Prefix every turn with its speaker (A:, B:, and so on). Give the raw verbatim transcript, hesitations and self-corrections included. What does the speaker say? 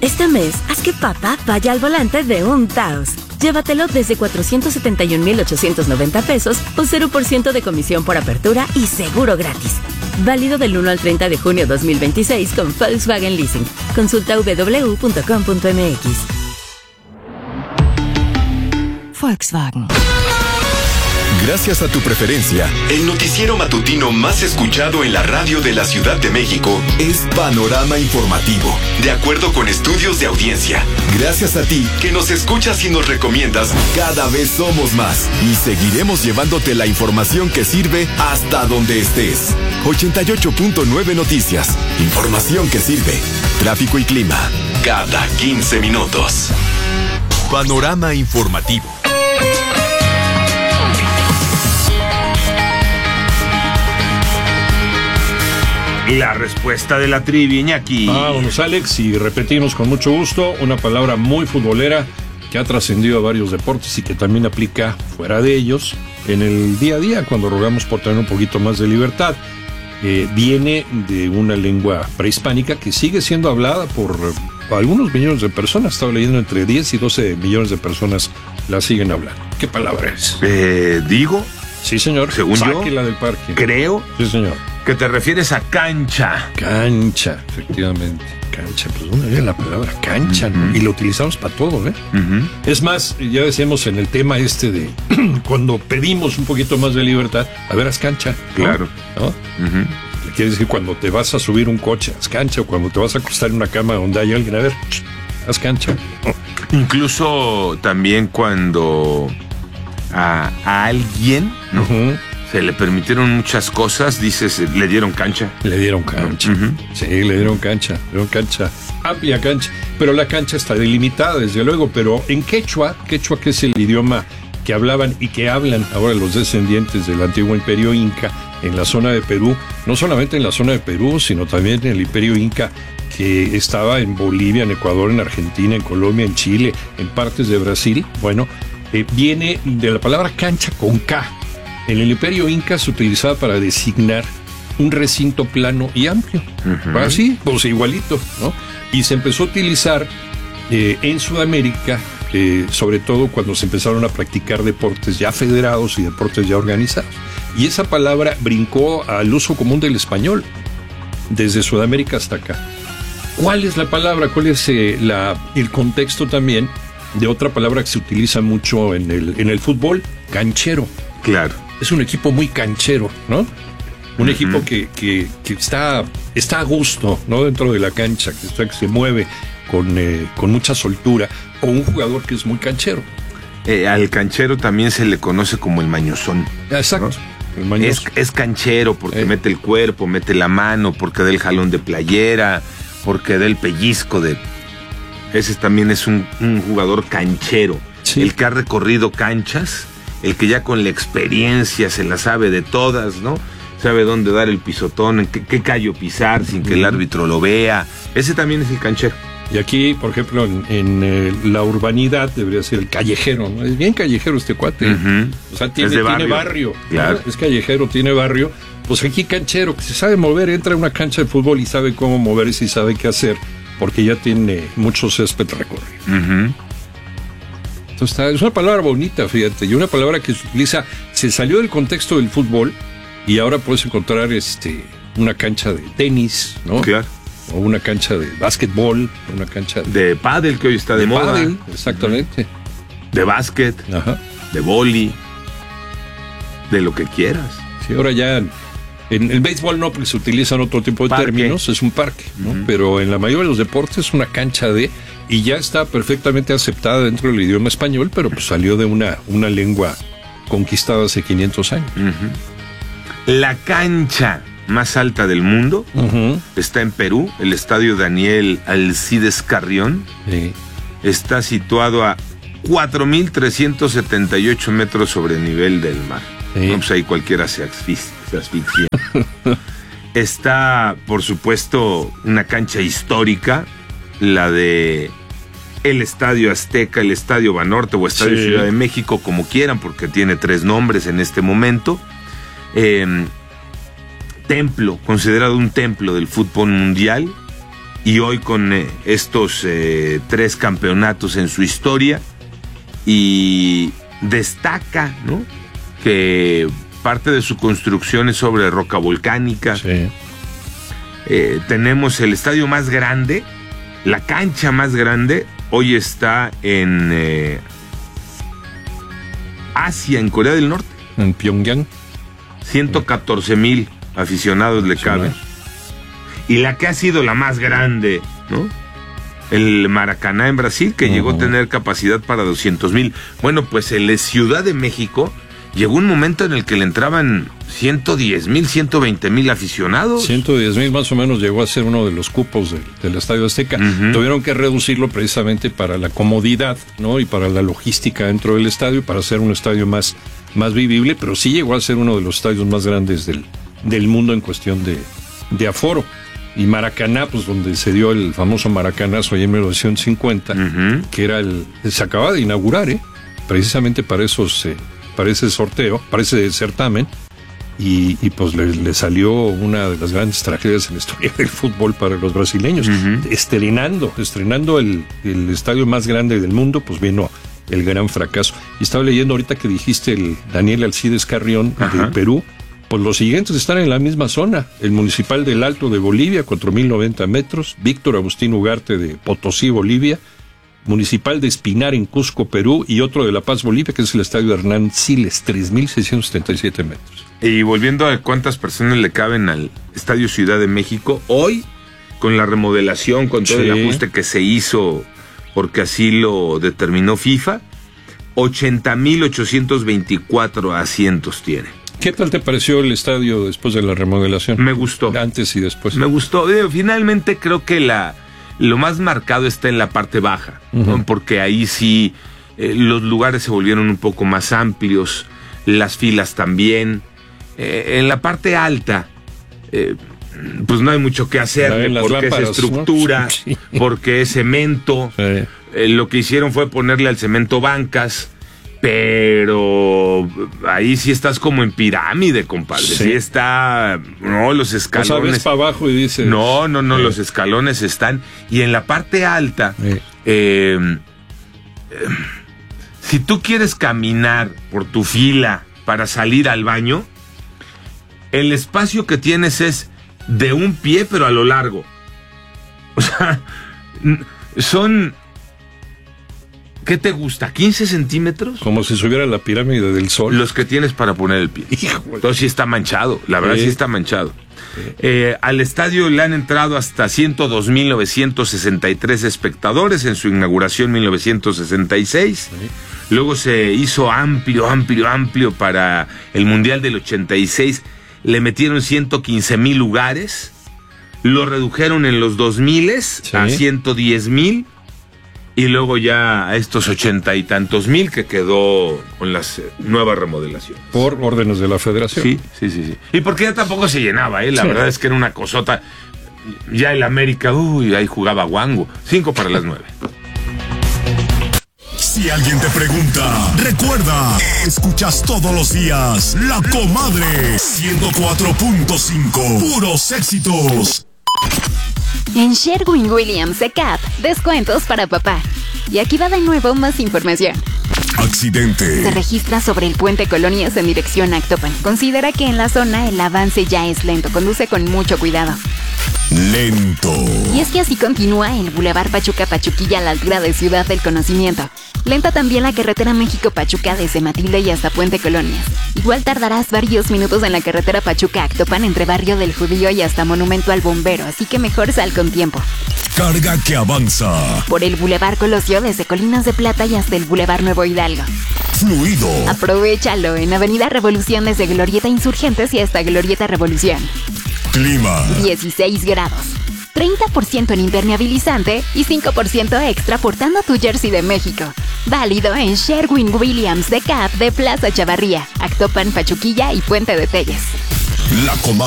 A: Este mes, haz que papá vaya al volante de un Taos. Llévatelo desde cuatrocientos setenta y un mil ochocientos noventa pesos o cero por ciento de comisión por apertura y seguro gratis. Válido del uno al treinta de junio dos mil veintiséis con Volkswagen Leasing. Consulta doble u doble u doble u punto com punto m x.
B: Volkswagen.
C: Gracias a tu preferencia, el noticiero matutino más escuchado en la radio de la Ciudad de México es Panorama Informativo, de acuerdo con estudios de audiencia. Gracias a ti, que nos escuchas y nos recomiendas, cada vez somos más y seguiremos llevándote la información que sirve hasta donde estés. ochenta y ocho punto nueve Noticias, información que sirve. Tráfico y clima, cada quince minutos. Panorama Informativo.
D: La respuesta de la trivia, Iñaki.
E: Vámonos, Alex, y repetimos con mucho gusto una palabra muy futbolera que ha trascendido a varios deportes y que también aplica fuera de ellos en el día a día cuando rogamos por tener un poquito más de libertad. Eh, viene de una lengua prehispánica que sigue siendo hablada por algunos millones de personas. Estaba leyendo entre diez y doce millones de personas la siguen hablando. ¿Qué palabra es?
D: Eh, digo.
E: Sí, señor.
D: Según yo,
E: Sáquela del parque.
D: Creo.
E: Sí, señor.
D: Que te refieres a cancha.
E: Cancha, efectivamente. Cancha, pues una vez la palabra cancha, ¿no?
D: Uh-huh.
E: Y lo utilizamos para todo, ¿eh?
D: Uh-huh.
E: Es más, ya decíamos en el tema este de cuando pedimos un poquito más de libertad, a ver, haz cancha, ¿no?
D: Claro.
E: ¿No?
D: Uh-huh.
E: Quiere decir, cuando te vas a subir un coche, haz cancha, o cuando te vas a acostar en una cama donde hay alguien, a ver, haz cancha. ¿No?
D: Incluso también cuando a, a alguien, ¿no? Uh-huh. Se le permitieron muchas cosas, dices, le dieron cancha.
E: Le dieron cancha. Uh-huh. Sí, le dieron cancha. Le dieron cancha. Amplia cancha. Pero la cancha está delimitada, desde luego. Pero en quechua, quechua que es el idioma que hablaban y que hablan ahora los descendientes del antiguo imperio inca en la zona de Perú, no solamente en la zona de Perú, sino también en el imperio inca que estaba en Bolivia, en Ecuador, en Argentina, en Colombia, en Chile, en partes de Brasil. Bueno, eh, viene de la palabra cancha con K. En el imperio inca se utilizaba para designar un recinto plano y amplio. Uh-huh. Así, pues igualito, ¿no? Y se empezó a utilizar eh, en Sudamérica, eh, sobre todo cuando se empezaron a practicar deportes ya federados y deportes ya organizados. Y esa palabra brincó al uso común del español, desde Sudamérica hasta acá. ¿Cuál es la palabra? ¿Cuál es eh, la, el contexto también de otra palabra que se utiliza mucho en el, en el fútbol? Canchero.
D: Claro.
E: Es un equipo muy canchero, ¿no? Un uh-huh. equipo que, que, que está, está a gusto, ¿no? Dentro de la cancha, que, está, que se mueve con, eh, con mucha soltura. O un jugador que es muy canchero.
D: Eh, al canchero también se le conoce como el mañozón.
E: Exacto. ¿No? El mañoso.
D: Es, es canchero porque eh. mete el cuerpo, mete la mano, porque da el jalón de playera, porque da el pellizco de... Ese también es un, un jugador canchero. Sí. El que ha recorrido canchas... El que ya con la experiencia se la sabe de todas, ¿no? Sabe dónde dar el pisotón, en qué, qué callo pisar sin que el árbitro lo vea. Ese también es el canchero.
E: Y aquí, por ejemplo, en, en eh, la urbanidad debería ser el callejero, ¿no? Es bien callejero este cuate.
D: Uh-huh.
E: O sea, tiene,
D: es de barrio.
E: tiene barrio.
D: Claro.
E: ¿No? Es callejero, tiene barrio. Pues aquí canchero, que se sabe mover, entra a una cancha de fútbol y sabe cómo moverse y sabe qué hacer, porque ya tiene mucho césped recorrido.
D: Uh-huh.
E: Entonces, es una palabra bonita, fíjate, y una palabra que se utiliza, se salió del contexto del fútbol y ahora puedes encontrar este una cancha de tenis, ¿no?
D: Claro.
E: O una cancha de básquetbol, una cancha
D: de, de pádel, que hoy está de,
E: de
D: moda.
E: Pádel, exactamente.
D: De básquet,
E: ajá,
D: de vóley, de lo que quieras.
E: Sí, ahora ya en, en el béisbol no, porque se utilizan otro tipo de
D: parque.
E: términos, es un parque, ¿no?
D: Uh-huh.
E: Pero en la mayoría de los deportes es una cancha de... Y ya está perfectamente aceptada dentro del idioma español, pero pues salió de una, una lengua conquistada hace quinientos años.
D: Uh-huh. La cancha más alta del mundo uh-huh. está en Perú, el estadio Daniel Alcides Carrión.
E: Sí.
D: Está situado a cuatro mil trescientos setenta y ocho metros sobre el nivel del mar. Sí. No, pues ahí cualquiera se asfixia. Se asfixia. Está, por supuesto, una cancha histórica, la de el Estadio Azteca, el Estadio Banorte o Estadio sí. Ciudad de México, como quieran, porque tiene tres nombres en este momento. Eh, templo, considerado un templo del fútbol mundial, y hoy con eh, estos eh, tres campeonatos en su historia, y destaca, ¿no?, que parte de su construcción es sobre roca volcánica.
E: Sí.
D: Eh, tenemos el estadio más grande, la cancha más grande, hoy está en eh, Asia, en Corea del Norte.
E: En Pyongyang.
D: ciento catorce mil aficionados le caben. Y la que ha sido la más grande, ¿no?, el Maracaná en Brasil, que uh-huh. llegó a tener capacidad para doscientos mil. Bueno, pues en Ciudad de México llegó un momento en el que le entraban ciento diez mil, ciento veinte mil aficionados.
E: ciento diez mil más o menos llegó a ser uno de los cupos del, del Estadio Azteca. Uh-huh. Tuvieron que reducirlo precisamente para la comodidad, ¿no?, y para la logística dentro del estadio, para hacer un estadio más, más vivible, pero sí llegó a ser uno de los estadios más grandes del, del mundo en cuestión de, de aforo. Y Maracaná, pues donde se dio el famoso Maracanazo allá en mil novecientos cincuenta, uh-huh. que era el, se acababa de inaugurar, ¿eh? precisamente para esos, eh, para ese sorteo, para ese certamen, y, y pues le, le salió una de las grandes tragedias en la historia del fútbol para los brasileños. Uh-huh. Estrenando, estrenando el, el estadio más grande del mundo, pues vino el gran fracaso. Y estaba leyendo ahorita que dijiste el Daniel Alcides Carrión, uh-huh. de Perú. Pues los siguientes están en la misma zona. El Municipal del Alto de Bolivia, cuatro mil noventa metros. Víctor Agustín Ugarte de Potosí, Bolivia. Municipal de Espinar en Cusco, Perú. Y otro de La Paz, Bolivia, que es el Estadio Hernán Siles, tres mil seiscientos setenta y siete metros.
D: Y volviendo a cuántas personas le caben al Estadio Ciudad de México, hoy, con la remodelación, con todo sí. el ajuste que se hizo, porque así lo determinó FIFA, ochenta mil ochocientos veinticuatro asientos tiene.
E: ¿Qué tal te pareció el estadio después de la remodelación?
D: Me gustó.
E: Antes y después.
D: Me gustó. Finalmente creo que la lo más marcado está en la parte baja, uh-huh. ¿no? Porque ahí sí eh, los lugares se volvieron un poco más amplios, las filas también. Eh, en la parte alta, eh, pues no hay mucho que hacer, porque lámparas, es estructura, ¿no? Sí. Porque es cemento. Sí. Eh, lo que hicieron fue ponerle al cemento bancas. Pero ahí sí estás como en pirámide, compadre. Sí, sí está, no, los escalones.
E: O sea, ves para abajo y dices.
D: No, no, no, eh. los escalones están. Y en la parte alta, eh. Eh, eh, si tú quieres caminar por tu fila para salir al baño, el espacio que tienes es de un pie, pero a lo largo. O sea, son... ¿Qué te gusta? ¿quince centímetros?
E: Como si subiera la pirámide del Sol.
D: Los que tienes para poner el pie. Híjole. Entonces sí está manchado, la verdad sí, sí está manchado. Sí. Eh, al estadio le han entrado hasta ciento dos mil novecientos sesenta y tres espectadores en su inauguración en mil novecientos sesenta y seis. Sí. Luego se hizo amplio, amplio, amplio para el Mundial del ochenta y seis. Le metieron ciento quince mil lugares. Lo redujeron en los dos mil sí. a ciento diez mil. Y luego ya a estos ochenta y tantos mil que quedó con las eh, nuevas remodelaciones.
E: Por órdenes de la federación.
D: Sí, sí, sí, sí. Y porque ya tampoco se llenaba, ¿eh? La sí. verdad es que era una cosota. Ya el América, uy, ahí jugaba guango. Cinco para las nueve.
C: Si alguien te pregunta, recuerda, escuchas todos los días La Comadre ciento cuatro punto cinco. Puros éxitos.
F: En Sherwin-Williams C A P, descuentos para papá. Y aquí va de nuevo más información.
C: Accidente.
F: Se registra sobre el puente Colonias en dirección a Actopan. Considera que en la zona el avance ya es lento. Conduce con mucho cuidado.
C: Lento.
F: Y es que así continúa el Boulevard Pachuca-Pachuquilla a la altura de Ciudad del Conocimiento. Lenta también la carretera México-Pachuca desde Matilde y hasta Puente Colonias. Igual tardarás varios minutos en la carretera Pachuca-Actopan entre Barrio del Judío y hasta Monumento al Bombero, así que mejor sal con tiempo.
C: Carga que avanza.
F: Por el Boulevard Colosio desde Colinas de Plata y hasta el Boulevard Nuevo Hidalgo.
C: Fluido.
F: Aprovechalo en Avenida Revolución desde Glorieta Insurgentes y hasta Glorieta Revolución.
C: Clima.
F: dieciséis grados. treinta por ciento en impermeabilizante y cinco por ciento extra portando tu jersey de México. Válido en Sherwin-Williams de C A P de Plaza Chavarría, Actopan, Pachuquilla y Puente de Telles.
C: La Comadre.